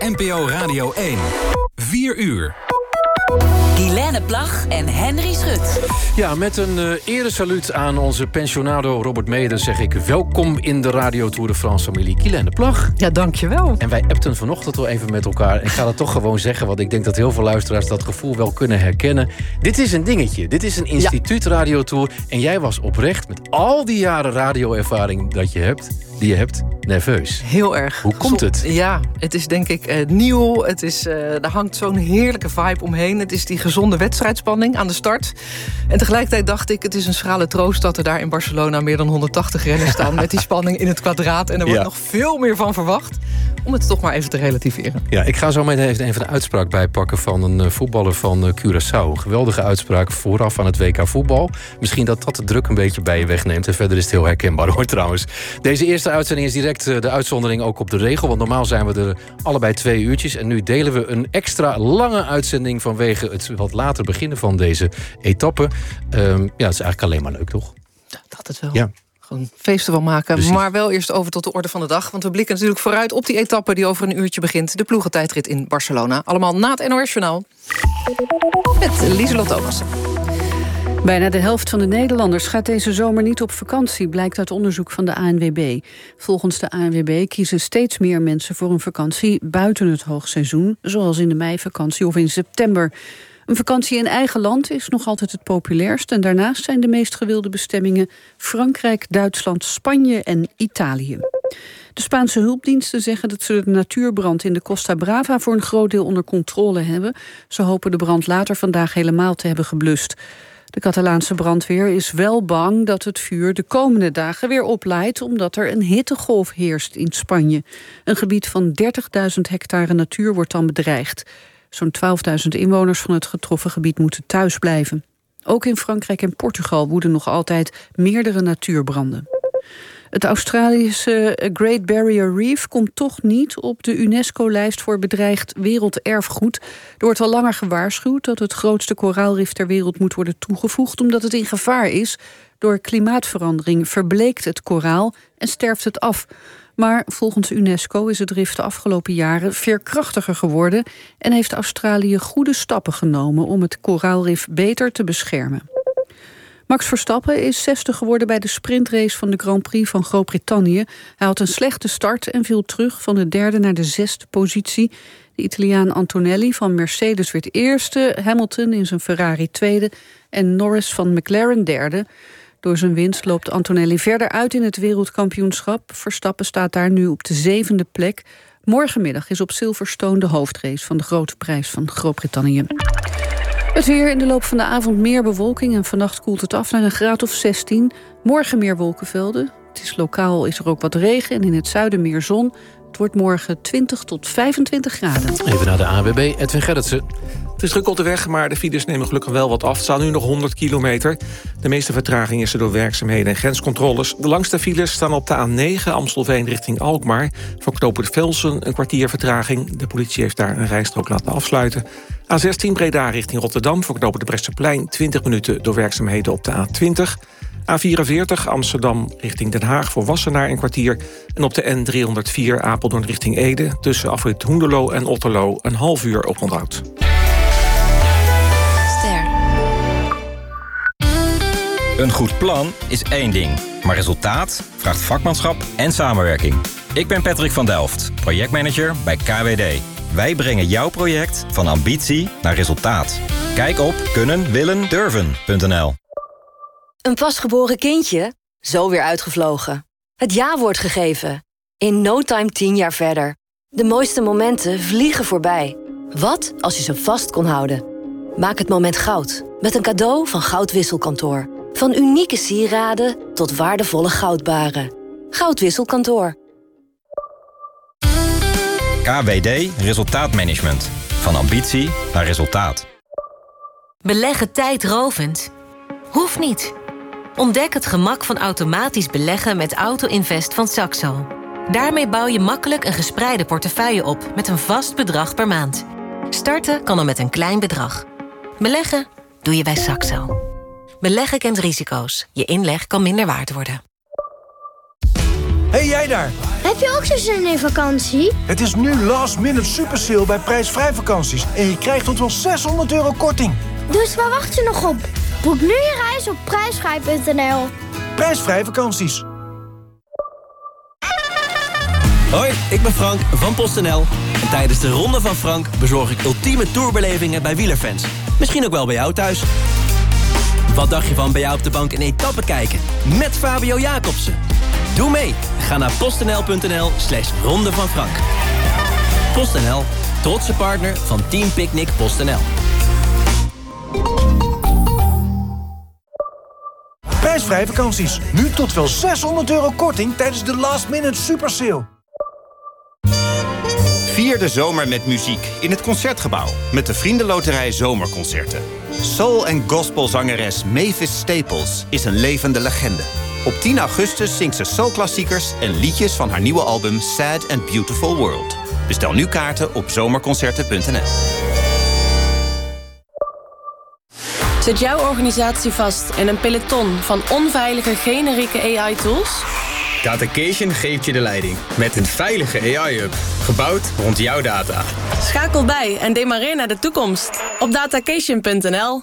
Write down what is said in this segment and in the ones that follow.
NPO Radio 1. 4 uur. Guilaine Plag en Henry Schut. Ja, met een eresaluut aan onze pensionado Robert Meder zeg ik welkom in de Radio Tour de France familie Guilaine Plag. Ja, dankjewel. En wij appten vanochtend al even met elkaar. Ik ga dat toch gewoon zeggen, want ik denk dat heel veel luisteraars dat gevoel wel kunnen herkennen. Dit is een dingetje. Dit is een instituut Radio Tour. En jij was oprecht met al die jaren radioervaring die je hebt, nerveus. Heel erg. Hoe komt het? Ja, het is denk ik nieuw. Er hangt zo'n heerlijke vibe omheen. Het is die gezonde wedstrijdspanning aan de start. En tegelijkertijd dacht ik, het is een schrale troost dat er daar in Barcelona meer dan 180 renners staan met die spanning in het kwadraat. En er wordt nog veel meer van verwacht. Om het toch maar even te relativeren. Ja, ik ga zo meteen even de uitspraak bijpakken van een voetballer van Curaçao. Geweldige uitspraak vooraf aan het WK voetbal. Misschien dat de druk een beetje bij je wegneemt. En verder is het heel herkenbaar hoor trouwens. Deze eerste uitzending is direct de uitzondering ook op de regel. Want normaal zijn we er allebei 2 uurtjes. En nu delen we een extra lange uitzending vanwege het wat later beginnen van deze etappe. Ja, dat is eigenlijk alleen maar leuk, toch? Dat het wel. Ja. Gewoon feesten van maken. Precies. Maar wel eerst over tot de orde van de dag. Want we blikken natuurlijk vooruit op die etappe die over een uurtje begint. De ploegentijdrit in Barcelona. Allemaal na het NOS-journaal. Met Lieselot Thomassen. Bijna de helft van de Nederlanders gaat deze zomer niet op vakantie, blijkt uit onderzoek van de ANWB. Volgens de ANWB kiezen steeds meer mensen voor een vakantie buiten het hoogseizoen, zoals in de meivakantie of in september. Een vakantie in eigen land is nog altijd het populairst en daarnaast zijn de meest gewilde bestemmingen Frankrijk, Duitsland, Spanje en Italië. De Spaanse hulpdiensten zeggen dat ze de natuurbrand in de Costa Brava voor een groot deel onder controle hebben. Ze hopen de brand later vandaag helemaal te hebben geblust. De Catalaanse brandweer is wel bang dat het vuur de komende dagen weer oplaait, omdat er een hittegolf heerst in Spanje. Een gebied van 30.000 hectare natuur wordt dan bedreigd. Zo'n 12.000 inwoners van het getroffen gebied moeten thuis blijven. Ook in Frankrijk en Portugal woeden nog altijd meerdere natuurbranden. Het Australische Great Barrier Reef komt toch niet op de UNESCO-lijst voor bedreigd werelderfgoed. Er wordt al langer gewaarschuwd dat het grootste koraalrif ter wereld moet worden toegevoegd, omdat het in gevaar is. Door klimaatverandering verbleekt het koraal en sterft het af. Maar volgens UNESCO is het rif de afgelopen jaren veerkrachtiger geworden en heeft Australië goede stappen genomen om het koraalrif beter te beschermen. Max Verstappen is 60 geworden bij de sprintrace van de Grand Prix van Groot-Brittannië. Hij had een slechte start en viel terug van de 3e naar de 6e positie. De Italiaan Antonelli van Mercedes werd eerste, Hamilton in zijn Ferrari tweede en Norris van McLaren derde. Door zijn winst loopt Antonelli verder uit in het wereldkampioenschap. Verstappen staat daar nu op de 7e plek. Morgenmiddag is op Silverstone de hoofdrace van de Grote Prijs van Groot-Brittannië. Het weer in de loop van de avond meer bewolking en vannacht koelt het af naar een graad of 16. Morgen meer wolkenvelden. Lokaal is er ook wat regen en in het zuiden meer zon. Het wordt morgen 20 tot 25 graden. Even naar de ANWB, Edwin Gerritsen. Het is druk op de weg, maar de files nemen gelukkig wel wat af. Het staan nu nog 100 kilometer. De meeste vertraging is er door werkzaamheden en grenscontroles. De langste files staan op de A9 Amstelveen richting Alkmaar. Voor knooppunt Velsen een kwartier vertraging. De politie heeft daar een rijstrook laten afsluiten. A16 Breda richting Rotterdam. Voor knooppunt de Brechtseplein 20 minuten door werkzaamheden op de A20. A44 Amsterdam richting Den Haag voor Wassenaar een kwartier. En op de N304 Apeldoorn richting Ede tussen afrit Hoenderloo en Otterlo een half uur oponthoud. Een goed plan is één ding, maar resultaat vraagt vakmanschap en samenwerking. Ik ben Patrick van Delft, projectmanager bij KWD. Wij brengen jouw project van ambitie naar resultaat. Kijk op kunnen-willen-durven.nl. Een pasgeboren kindje? Zo weer uitgevlogen. Het ja-woord gegeven. In no time 10 jaar verder. De mooiste momenten vliegen voorbij. Wat als je ze vast kon houden? Maak het moment goud. Met een cadeau van Goudwisselkantoor. Van unieke sieraden tot waardevolle goudbaren. Goudwisselkantoor. KWD Resultaatmanagement. Van ambitie naar resultaat. Beleggen tijdrovend? Hoeft niet. Ontdek het gemak van automatisch beleggen met Auto-Invest van Saxo. Daarmee bouw je makkelijk een gespreide portefeuille op met een vast bedrag per maand. Starten kan al met een klein bedrag. Beleggen doe je bij Saxo. Beleggen kent risico's. Je inleg kan minder waard worden. Hey, jij daar! Hey, Heb je ook zo zin in vakantie? Het is nu last minute super sale bij prijsvrij vakanties. En je krijgt tot wel €600 korting. Dus waar wacht je nog op? Boek nu je reis op prijsvrij.nl. Prijsvrij vakanties. Hoi, ik ben Frank van PostNL. En tijdens de Ronde van Frank bezorg ik ultieme tourbelevingen bij wielerfans. Misschien ook wel bij jou thuis. Wat dacht je van bij jou op de bank een etappe kijken? Met Fabio Jacobsen. Doe mee. Ga naar postnl.nl/Ronde van Frank. PostNL, trotse partner van Team Picnic PostNL. Prijsvrij vakanties. Nu tot wel €600 korting tijdens de last minute super sale. Vier de zomer met muziek in het Concertgebouw met de Vriendenloterij Zomerconcerten. Soul- en gospelzangeres Mavis Staples is een levende legende. Op 10 augustus zingt ze soulklassiekers en liedjes van haar nieuwe album Sad and Beautiful World. Bestel nu kaarten op zomerconcerten.nl. Zit jouw organisatie vast in een peloton van onveilige generieke AI-tools? Datacation geeft je de leiding met een veilige AI-hub, gebouwd rond jouw data. Schakel bij en demareer naar de toekomst op datacation.nl.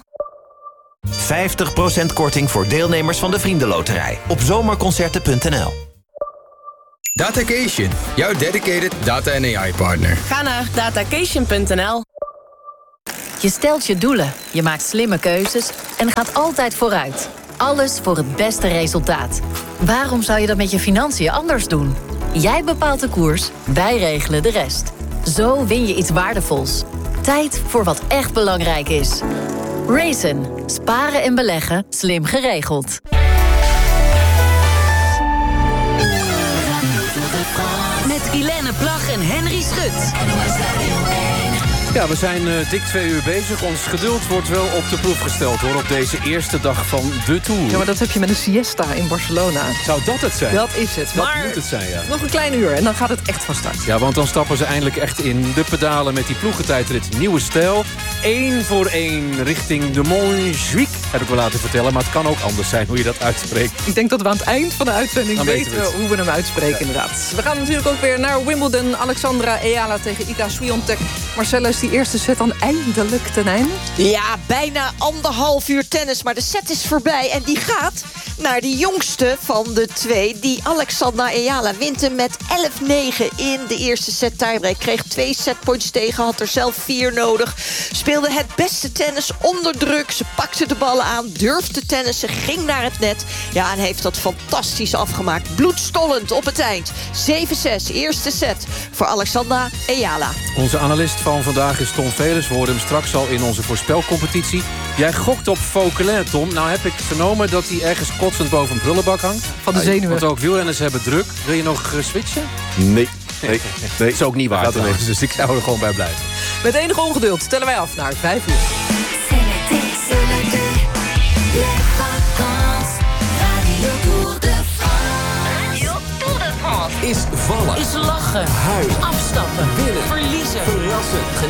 50% korting voor deelnemers van de Vriendenloterij op zomerconcerten.nl. Datacation, jouw dedicated data- en AI-partner. Ga naar datacation.nl. Je stelt je doelen, je maakt slimme keuzes en gaat altijd vooruit. Alles voor het beste resultaat. Waarom zou je dat met je financiën anders doen? Jij bepaalt de koers, wij regelen de rest. Zo win je iets waardevols. Tijd voor wat echt belangrijk is. Raisin. Sparen en beleggen. Slim geregeld. Met Guilaine Plag en Henry Schut. Ja, we zijn dik 2 uur bezig. Ons geduld wordt wel op de proef gesteld, hoor, op deze eerste dag van de Tour. Ja, maar dat heb je met een siesta in Barcelona. Zou dat het zijn? Dat is het. Dat maar moet het zijn, ja. Nog een klein uur en dan gaat het echt van start. Ja, want dan stappen ze eindelijk echt in de pedalen met die ploegentijdrit Nieuwe Stijl. 1 voor 1 richting de Montjuïc, heb ik wel laten vertellen. Maar het kan ook anders zijn hoe je dat uitspreekt. Ik denk dat we aan het eind van de uitzending Dan weten we hoe we hem uitspreken, inderdaad. We gaan natuurlijk ook weer naar Wimbledon. Alexandra Eala tegen Iga Swiatek. Marcella, is die eerste set dan eindelijk ten einde? Ja, bijna 1,5 uur tennis, maar de set is voorbij. En die gaat naar de jongste van de twee. Die Alexandra Eala wint hem met 11-9 in de eerste set tiebreak. Kreeg 2 setpoints tegen, had er zelf 4 nodig. Speelde het beste tennis onder druk. Ze pakte de ballen aan, durfde tennissen, ging naar het net. Ja, en heeft dat fantastisch afgemaakt. Bloedstollend op het eind. 7-6, eerste set voor Alexandra Eala. Onze analist van vandaag is Tom Velers. We hoorden hem straks al in onze voorspelcompetitie. Jij gokt op Vauquelin, Tom. Nou heb ik vernomen dat hij ergens kotsend boven een prullenbak hangt. Van de zenuwen. Want ook wielrenners hebben druk. Wil je nog switchen? Nee. Dat is ook niet waar trouwens, dus ik zou er gewoon bij blijven. Met enig ongeduld tellen wij af naar 5 uur. Is vallen. Is lachen. Huilen. Afstappen. Winnen. Verliezen. Verrassen.